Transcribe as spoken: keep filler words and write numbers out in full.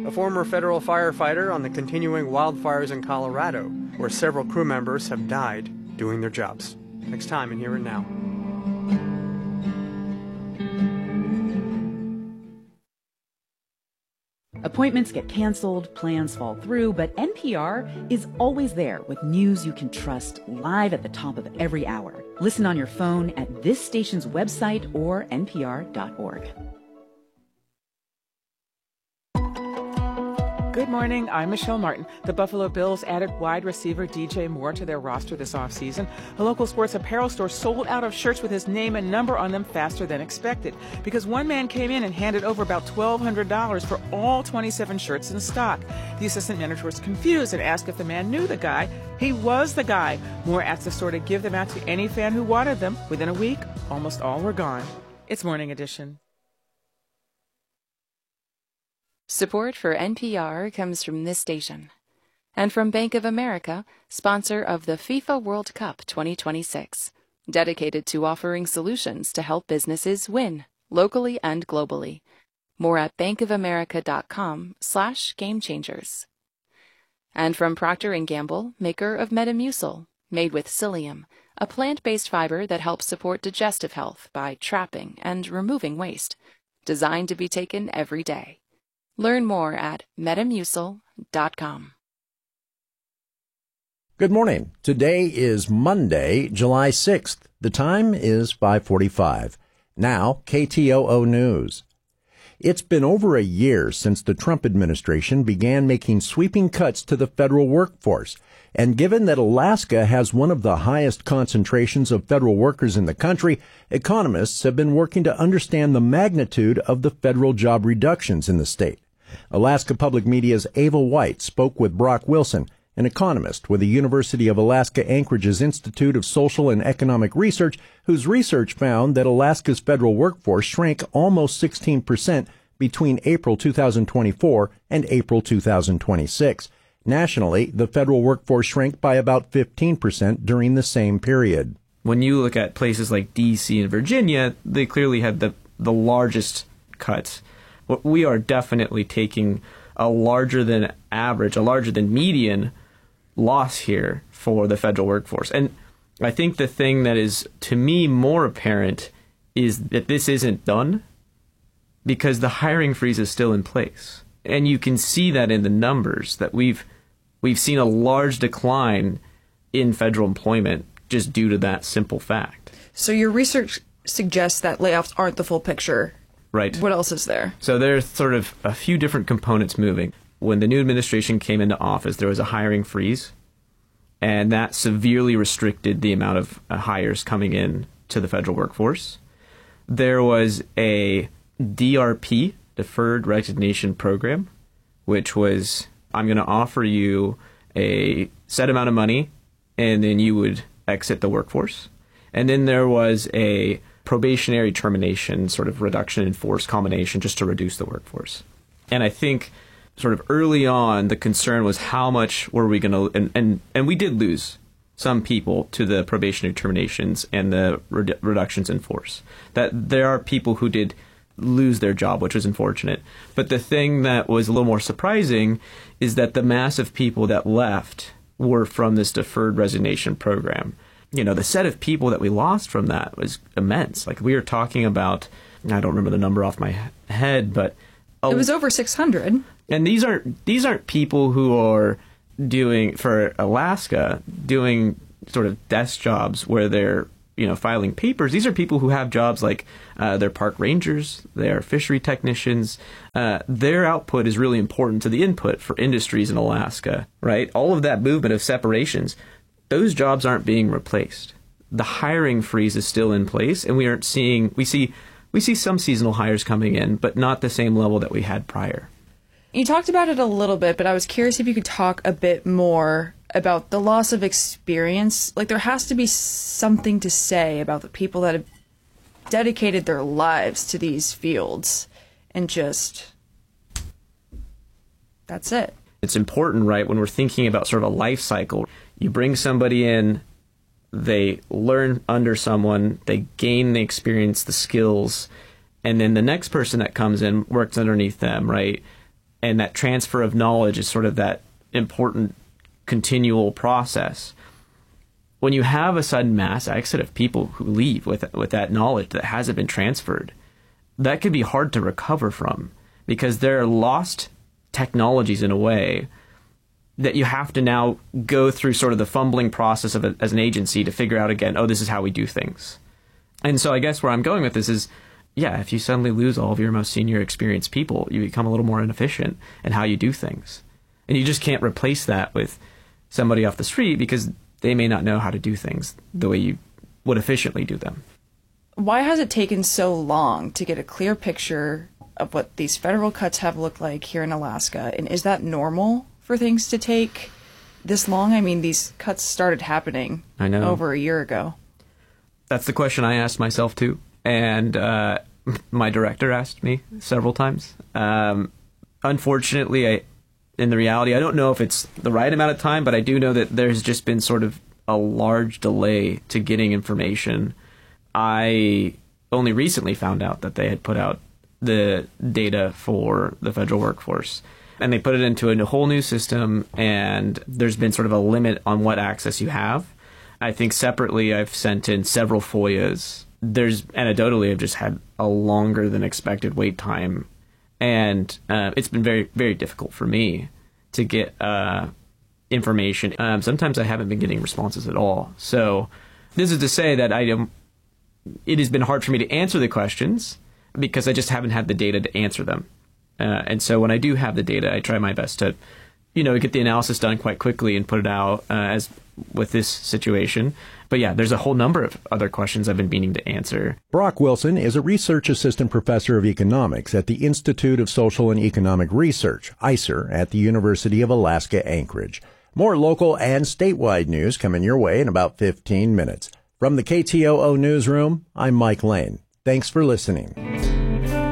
a former federal firefighter on the continuing wildfires in Colorado, where several crew members have died doing their jobs. Next time in Here and Now. Appointments get canceled, plans fall through, but N P R is always there with news you can trust live at the top of every hour. Listen on your phone at this station's website or N P R dot org. Good morning, I'm Michelle Martin. The Buffalo Bills added wide receiver D J Moore to their roster this offseason. A local sports apparel store sold out of shirts with his name and number on them faster than expected because one man came in and handed over about twelve hundred dollars for all twenty-seven shirts in stock. The assistant manager was confused and asked if the man knew the guy. He was the guy. Moore asked the store to give them out to any fan who wanted them. Within a week, almost all were gone. It's Morning Edition. Support for N P R comes from this station and from Bank of America, sponsor of the FIFA World Cup twenty twenty-six, dedicated to offering solutions to help businesses win locally and globally. More at bankofamerica.com slash game changers. And from Procter and Gamble, maker of Metamucil, made with psyllium, a plant-based fiber that helps support digestive health by trapping and removing waste, designed to be taken every day. Learn more at metamucil dot com. Good morning. Today is Monday, July sixth. The time is five forty-five. Now, K T O O News. It's been over a year since the Trump administration began making sweeping cuts to the federal workforce. And given that Alaska has one of the highest concentrations of federal workers in the country, economists have been working to understand the magnitude of the federal job reductions in the state. Alaska Public Media's Ava White spoke with Brock Wilson, an economist with the University of Alaska Anchorage's Institute of Social and Economic Research, whose research found that Alaska's federal workforce shrank almost sixteen percent between April two thousand twenty-four and April two thousand twenty-six. Nationally, the federal workforce shrank by about fifteen percent during the same period. When you look at places like D C and Virginia, they clearly had the, the largest cuts. We are definitely taking a larger than average, a larger than median loss here for the federal workforce. And I think the thing that is, to me, more apparent is that this isn't done because the hiring freeze is still in place. And you can see that in the numbers, that we've we've seen a large decline in federal employment just due to that simple fact. So your research suggests that layoffs aren't the full picture. Right. What else is there? So there's sort of a few different components moving. When the new administration came into office, there was a hiring freeze, and that severely restricted the amount of uh, hires coming in to the federal workforce. There was a D R P, Deferred Resignation Program, which was, I'm going to offer you a set amount of money, and then you would exit the workforce. And then there was a probationary termination, sort of reduction in force combination, just to reduce the workforce. And I think sort of early on, the concern was how much were we going to, and, and, and we did lose some people to the probationary terminations and the redu- reductions in force. That there are people who did lose their job, which was unfortunate. But the thing that was a little more surprising is that the mass of people that left were from this deferred resignation program. You know, the set of people that we lost from that was immense. Like, we were talking about, I don't remember the number off my head, but it was over six hundred. And these aren't these aren't people who are doing, for Alaska, doing sort of desk jobs where they're, you know, filing papers. These are people who have jobs like uh, they're park rangers, they're fishery technicians. Uh, their output is really important to the input for industries in Alaska, right? All of that movement of separations, those jobs aren't being replaced. The hiring freeze is still in place, and we aren't seeing, we see, we see some seasonal hires coming in, but not the same level that we had prior. You talked about it a little bit, but I was curious if you could talk a bit more about the loss of experience. Like, there has to be something to say about the people that have dedicated their lives to these fields, and just, that's it. It's important, right, when we're thinking about sort of a life cycle. You bring somebody in, they learn under someone, they gain the experience, the skills, and then the next person that comes in works underneath them, right? And that transfer of knowledge is sort of that important continual process. When you have a sudden mass exit of people who leave with with that knowledge that hasn't been transferred, that can be hard to recover from, because there are lost technologies in a way that you have to now go through sort of the fumbling process of a, as an agency to figure out again, oh, this is how we do things. And so I guess where I'm going with this is, yeah, if you suddenly lose all of your most senior experienced people, you become a little more inefficient in how you do things. And you just can't replace that with somebody off the street, because they may not know how to do things the way you would efficiently do them. Why has it taken so long to get a clear picture of what these federal cuts have looked like here in Alaska? And is that normal for things to take this long? I mean, these cuts started happening I know. over a year ago. That's the question I asked myself, too. And uh, my director asked me several times. Um, unfortunately, I, in the reality, I don't know if it's the right amount of time, but I do know that there's just been sort of a large delay to getting information. I only recently found out that they had put out the data for the federal workforce, and they put it into a whole new system, and there's been sort of a limit on what access you have. I think separately I've sent in several F O I As. There's anecdotally I've just had a longer than expected wait time, and uh, it's been very, very difficult for me to get uh, information. Um, sometimes I haven't been getting responses at all. So this is to say that I am, it has been hard for me to answer the questions because I just haven't had the data to answer them. Uh, and so when I do have the data, I try my best to, you know, get the analysis done quite quickly and put it out uh, as with this situation. But yeah, there's a whole number of other questions I've been meaning to answer. Brock Wilson is a research assistant professor of economics at the Institute of Social and Economic Research, I C E R, at the University of Alaska Anchorage. More local and statewide news coming your way in about fifteen minutes. From the K T O O newsroom, I'm Mike Lane. Thanks for listening.